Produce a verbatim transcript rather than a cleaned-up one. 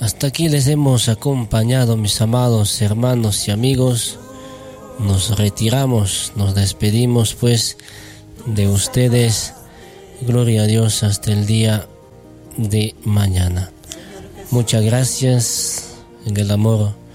Hasta aquí les hemos acompañado, mis amados hermanos y amigos. Nos retiramos, nos despedimos pues de ustedes. Gloria a Dios hasta el día de mañana. Muchas gracias en el amor